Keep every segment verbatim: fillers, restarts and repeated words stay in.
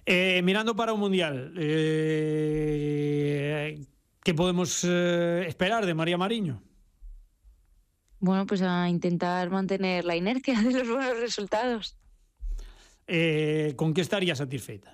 Eh, mirando para o Mundial, eh, que podemos eh, esperar de María Mariño? Bueno, pues a intentar mantener la inercia de los buenos resultados. Eh, con que estaría satisfeita?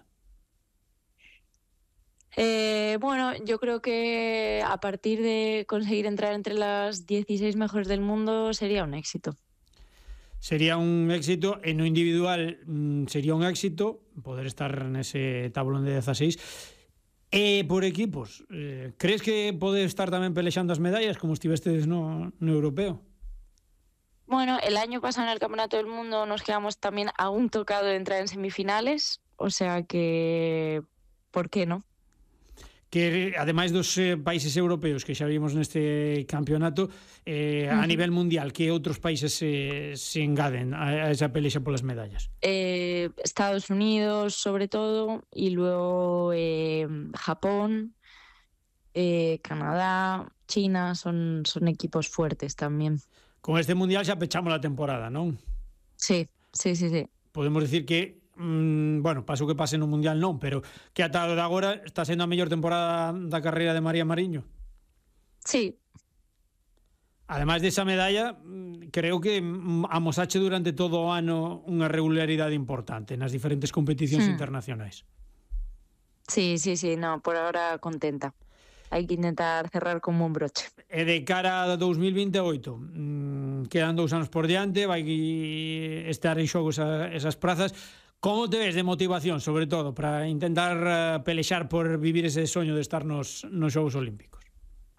Eh, bueno, yo creo que a partir de conseguir entrar entre las dieciséis mejores del mundo sería un éxito. Sería un éxito, en lo individual mm, sería un éxito poder estar nese tablón de dieciséis. E por equipos, eh, crees que pode estar tamén pelexando as medallas como estivestes no, no europeo? Bueno, el año pasado en el Campeonato del Mundo nos quedamos también a un tocado de entrar en semifinales, o sea que, ¿por qué no? Que ademais dos eh, países europeos que xa vimos neste campeonato, eh, a Ujú. nivel mundial, que outros países se, se engaden a, a esa pelexa polas medallas? Eh, Estados Unidos sobre todo, y luego eh, Japón, eh, Canadá, China, son, son equipos fuertes también. Con este mundial xa pechamos a temporada, non? Sí, sí, sí, sí. Podemos decir que mm, bueno, paso que pase no mundial non, pero que ata de agora está sendo a mellor temporada da carreira de María Mariño. Sí. Ademais desa medalla, mm, creo que mm, amosache durante todo o ano unha regularidade importante nas diferentes competicións Hmm. internacionais. Sí, sí, sí, no, por ahora contenta. Hay que intentar cerrar con un broche. E de cara a dous mil vinte e oito, mmm, quedan dous anos por diante, vai estar en xogo esa, esas prazas. Como te ves de motivación, sobre todo, para intentar uh, pelexar por vivir ese soño de estar nos, nos Xogos Olímpicos?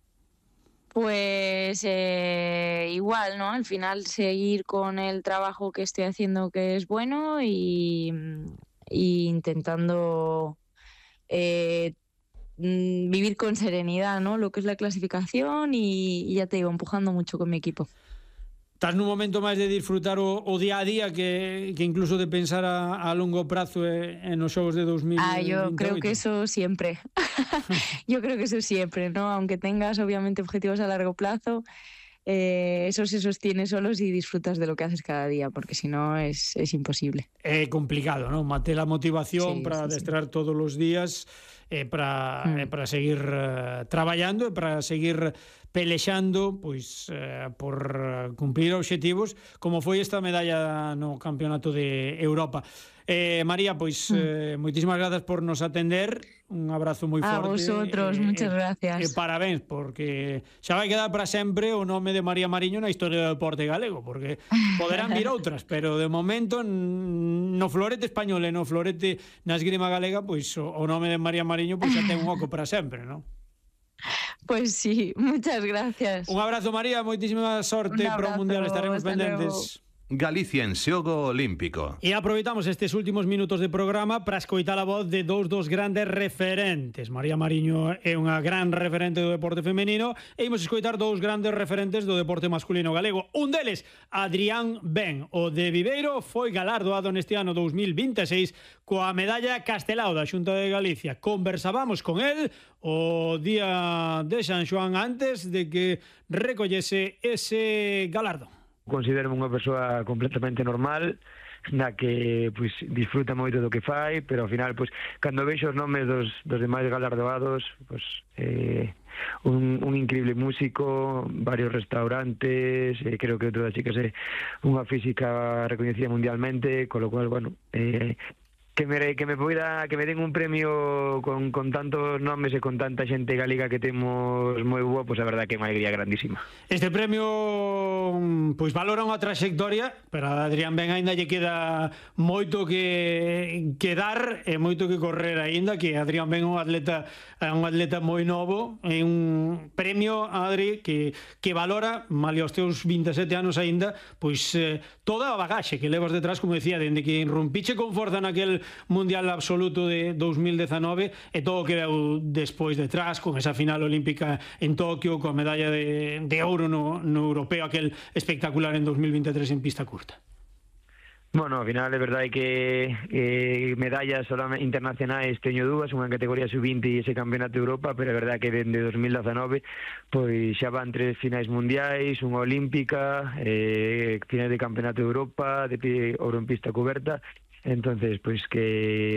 Pues eh, igual, ¿no? Al final seguir con el trabajo que estoy haciendo que es bueno y, y intentando eh, vivir con serenidad, ¿no? Lo que es la clasificación y, y ya te digo, empujando mucho con mi equipo. Estás nun momento máis de disfrutar o, o día a día que, que incluso de pensar a, a longo prazo en os xogos de dos mil vinte e oito. Ah, yo creo que eso siempre. Yo creo que eso siempre, ¿no? Aunque tengas obviamente objetivos a largo plazo, eh, eso se sostiene solo si disfrutas de lo que haces cada día, porque si no es, es imposible. É complicado, non? Manter a motivación Sí, para sí, sí. adestrar todos os días, e para, Mm. e para seguir uh, traballando e para seguir pelexando pois uh, por uh, cumplir obxectivos como foi esta medalla no Campeonato de Europa. Eh, María, pois Mm. eh, moitísimas grazas por nos atender, un abrazo moi A forte. vosotros, eh, muchas eh, gracias. E parabéns, porque xa vai quedar para sempre o nome de María Mariño na historia do deporte galego, porque poderán vir outras, pero de momento no florete español e no florete na esgrima galega, pois o, o nome de María Mariño pois xa ten un oco para sempre, non? Pues sí, muchas gracias. Un abrazo, María, moitísima sorte Un para o Mundial, abrazo, estaremos hasta pendentes. Galicia en xogo olímpico. E aproveitamos estes últimos minutos de programa para escoitar a voz de dous dos grandes referentes. María Mariño é unha gran referente do deporte femenino e imos escoitar dous grandes referentes do deporte masculino galego. Un deles, Adrián Ben, o de Viveiro, foi galardoado neste ano dous mil vinte e seis coa medalla Castelao da Xunta de Galicia. Conversábamos con el o día de San Xoán antes de que recollese ese galardón. Considero unha persoa completamente normal, na que pois disfruta moito do que fai, pero ao final pois cando vexo os nomes dos, dos demais galardoados, pois eh, un, un increíble músico, varios restaurantes, eh, creo que outra das chicas é unha física recoñecida mundialmente, con lo cual, bueno, eh, que me, que me poida, que me den un premio con, con tantos nomes e con tanta xente galega que temos moi boa, pois a verdade que é unha alegría grandísima. Este premio pois valora unha trayectoria, pero a Adrián Ben aínda lle queda moito que, que dar e moito que correr aínda, que Adrián Ben é un atleta, é un atleta moi novo, é un premio, Adri, que, que valora, malia os teus vinte e sete anos aínda, pois eh, toda a bagaxe que levas detrás, como decía, dende que irrumpiche con forza naquel Mundial absoluto de dous mil dezenove e todo o que veu despois detrás, con esa final olímpica en Tokio, coa medalla de, de ouro no, no europeo, aquel espectacular en dous mil vinte e tres en pista curta. Bueno, ao final é verdade que eh, medallas internacionais teño dúas, unha en categoría sub vinte e ese campeonato de Europa, pero é verdade que dende dos mil dezenove pois xa van tres finais mundiais, unha olímpica, eh, finais de campeonato de Europa, de ouro en pista coberta. Entonces, pois que